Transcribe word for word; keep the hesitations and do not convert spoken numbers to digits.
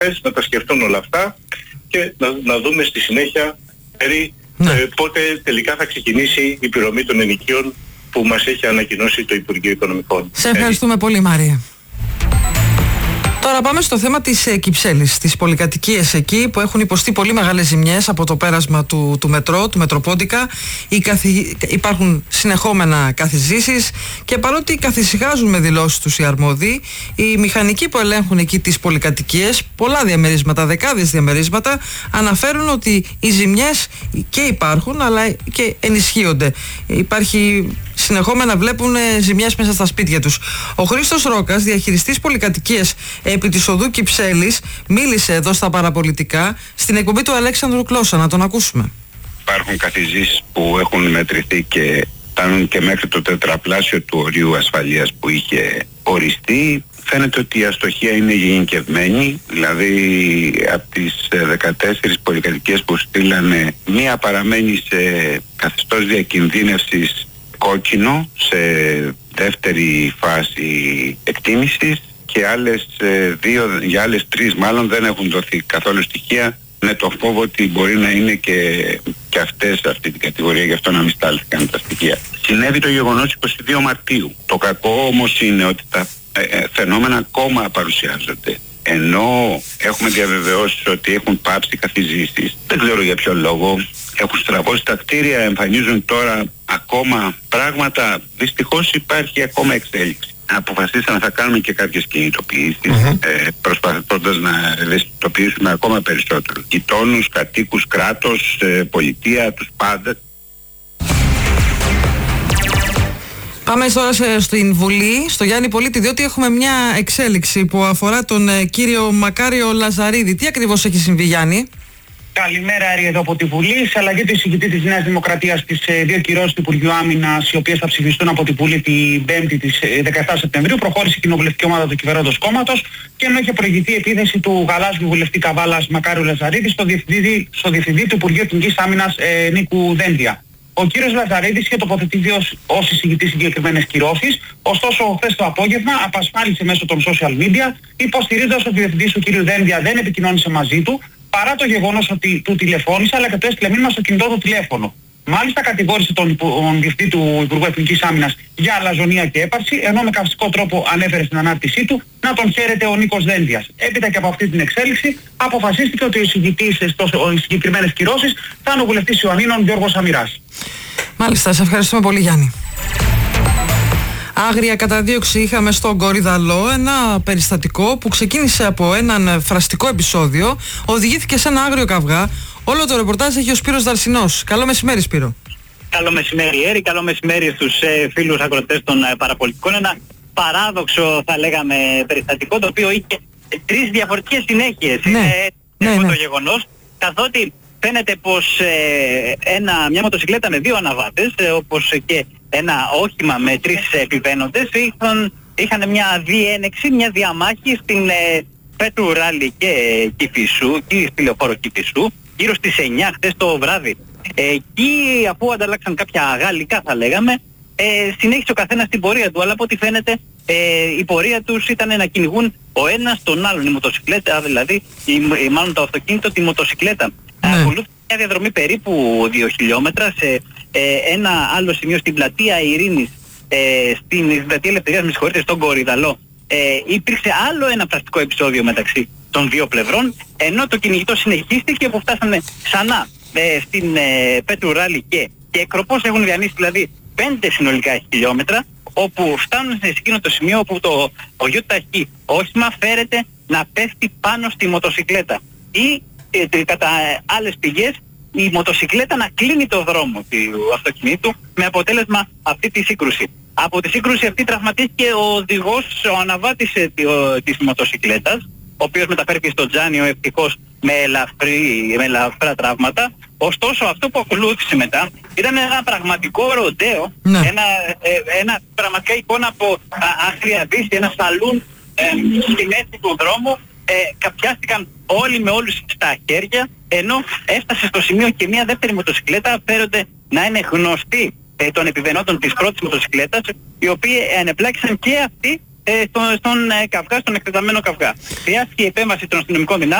αρχές να τα σκεφτούν όλα αυτά και να, να δούμε στη συνέχεια περί ναι. ε, πότε τελικά θα ξεκινήσει η πληρωμή των ενοικίων που μας έχει ανακοινώσει το Υπουργείο Οικονομικών. Σε ευχαριστούμε ε, πολύ, Μάρια. Τώρα πάμε στο θέμα της ε, Κυψέλης, τις πολυκατοικίες εκεί που έχουν υποστεί πολύ μεγάλες ζημιές από το πέρασμα του, του μετρό, του Μετροπόντικα. Καθη... Υπάρχουν συνεχόμενα καθιζήσεις και παρότι καθησυχάζουν με δηλώσεις τους οι αρμόδιοι, οι μηχανικοί που ελέγχουν εκεί τις πολυκατοικίες, πολλά διαμερίσματα, δεκάδες διαμερίσματα, αναφέρουν ότι οι ζημιές και υπάρχουν αλλά και ενισχύονται. Υπάρχει συνεχόμενα βλέπουν ζημιές μέσα στα σπίτια τους. Ο Χρήστος Ρόκας, διαχειριστής πολυκατοικίες επί της οδού Κυψέλης, μίλησε εδώ στα παραπολιτικά στην εκπομπή του Αλέξανδρου Κλώσσα. Να τον ακούσουμε. Υπάρχουν καθιζήσεις που έχουν μετρηθεί και φτάνουν και μέχρι το τετραπλάσιο του ορίου ασφαλείας που είχε οριστεί. Φαίνεται ότι η αστοχία είναι γενικευμένη, δηλαδή από τις δεκατέσσερις πολυκατοικίες που στείλανε, μία παραμένει σε καθεστώς διακινδύνευσης κόκκινο, σε δεύτερη φάση εκτίμησης, και άλλες δύο, για άλλες τρεις μάλλον δεν έχουν δοθεί καθόλου στοιχεία, με το φόβο ότι μπορεί να είναι και, και αυτές σε αυτή την κατηγορία, γι' αυτό να μην στάλθηκαν τα στοιχεία. Συνέβη το γεγονός εικοστή δεύτερη Μαρτίου. Το κακό όμως είναι ότι τα ε, ε, φαινόμενα ακόμα παρουσιάζονται. Ενώ έχουμε διαβεβαιώσεις ότι έχουν πάψει καθιζήσεις, δεν ξέρω για ποιο λόγο, έχουν στραβώσει τα κτίρια, εμφανίζουν τώρα ακόμα πράγματα. Δυστυχώς υπάρχει ακόμα εξέλιξη. Αποφασίσαμε να θα κάνουμε και κάποιες κινητοποιήσεις, mm-hmm. ε, προσπαθώντας να ευαισθητοποιήσουμε ακόμα περισσότερο γειτόνους, κατοίκους, κράτος, ε, πολιτεία, τους πάντες. Πάμε τώρα σε, στην Βουλή, στο Γιάννη Πολίτη, διότι έχουμε μια εξέλιξη που αφορά τον ε, κύριο Μακάριο Λαζαρίδη. Τι ακριβώς έχει συμβεί, Γιάννη? Καλημέρα, Άρη, εδώ από τη Βουλή. Σε αλλαγή του εισηγητή της Νέας Δημοκρατίας στις ε, δύο κυρώσεις του Υπουργείου Άμυνας, οι οποίες θα ψηφιστούν από τη Βουλή την πέμπτη της ε, δεκαεφτά Σεπτεμβρίου, προχώρησε η κοινοβουλευτική ομάδα του κυβερνώντος κόμματος και ενώ είχε προηγηθεί επίθεση του γαλάζιου βουλευτή Καβάλας Μακάριου Λαζαρίδη στο διευθυντή, στο διευθυντή του Υπουργείου Εθνικής Άμυνας ε, Νίκου Δένδια. Ο κύριος Λαζαρίδης είχε τοποθετηθεί ως, ως εισηγητής συγκεκριμένες κυρώσεις, ωστόσο χθες το απόγευμα απασφάλισε μέσω των social media, υποστηρίζοντας ότι ο διευθυντής του κύριου Δένδια δεν επικοινώνησε μαζί του, παρά το γεγονός ότι του τηλεφώνησε, αλλά και του έστειλε μήνυμα στο κινητό του τηλέφωνο. Μάλιστα κατηγόρησε τον, τον διευθυντή του Υπουργού Εθνικής Άμυνας για αλαζονία και έπαρση, ενώ με καυστικό τρόπο ανέφερε στην ανάρτησή του να τον χαίρεται ο Νίκος Δένδιας. Έπειτα και από αυτή την εξέλιξη αποφασίστηκε ότι ο εισηγητής στις συγκεκριμένες κυρώσεις θα είναι ο βουλευτής Ιωαννίνων Γιώργος Αμυράς. Μάλιστα, σε ευχαριστούμε πολύ, Γιάννη. Άγρια καταδίωξη είχαμε στον Κορυδαλό, ένα περιστατικό που ξεκίνησε από έναν φραστικό επεισόδιο, οδηγήθηκε σε ένα άγριο καυγά. Όλο το ρεπορτάζ έχει ο Σπύρος Δαρσινός. Καλό μεσημέρι, Σπύρο. Καλό μεσημέρι, Έρη. Καλό μεσημέρι στους ε, φίλους ακροτές των ε, παραπολιτικών. Ένα παράδοξο, θα λέγαμε, περιστατικό, το οποίο είχε τρεις διαφορετικές συνέχειες. Ναι. Είναι ναι, ναι. ναι. το γεγονός, καθότι φαίνεται πως ε, ένα, μια μοτοσυκλέτα με δύο αναβάτες, ε, όπως και ένα όχημα με τρεις επιβαίνοντες, είχαν, είχαν μια διένεξη, μια διαμάχη στην ε, Πέτρου Ράλι και Κηφισού, και στη λεωφόρο Κηφισού, γύρω στις εννιά χθες το βράδυ. Ε, εκεί, αφού ανταλλάξαν κάποια γαλλικά, θα λέγαμε, ε, συνέχισε ο καθένας την πορεία του, αλλά από ό,τι φαίνεται ε, η πορεία τους ήταν να κυνηγούν ο ένας τον άλλον, η μοτοσυκλέτα, δηλαδή, η, η, μάλλον το αυτοκίνητο, τη μοτοσυκλέτα. Ναι. Ακολούθησε μια διαδρομή περίπου δύο χιλιόμετρα σε ε, ένα άλλο σημείο στην πλατεία Ειρήνης, ε, στην πλατεία Ελευθερίας, με συγχωρείτε, στον Κορυδαλό. Ε, υπήρξε άλλο ένα φραστικό επεισόδιο μεταξύ των δύο πλευρών, ενώ το κυνηγητό συνεχίστηκε που φτάσανε ξανά ε, στην ε, Πέτρου Ράλι και, και Εκροπός. Έχουν διανύσει δηλαδή πέντε συνολικά χιλιόμετρα, όπου φτάνουν σε εκείνο το σημείο όπου το ο γιοταχή όχημα φέρεται να πέφτει πάνω στη μοτοσυκλέτα ή ε, κατά άλλες πηγές η μοτοσυκλέτα να κλείνει το δρόμο του αυτοκινήτου, με αποτέλεσμα αυτή τη σύγκρουση. Από τη σύγκρουση αυτή τραυματίστηκε ο οδηγός, ο αναβάτης ε, της μοτοσυκλέτας, ο οποίος μεταφέρθηκε στο Τζάνιο ευτυχώς με, ελαφρύ, με ελαφρά τραύματα. Ωστόσο αυτό που ακολούθησε μετά ήταν ένα πραγματικό ροντέο, ναι. ένα, ε, ένα πραγματικά εικόνα από άθρια δύση, ένα σαλούν ε, στη μέση του δρόμου. Ε, καπιάστηκαν όλοι με όλους στα χέρια, ενώ έφτασε στο σημείο και μια δεύτερη μοτοσυκλέτα, φέρονται να είναι γνωστοί ε, των επιβαινόντων της πρώτης μοτοσυκλέτας, οι οποίοι ενεπλάκησαν και αυτοί ε, στον, στον ε, Καυγά, στον εκτεταμένο Καυγά. Χρειάστηκε η επέμβαση των αστυνομικών δυνάμεων.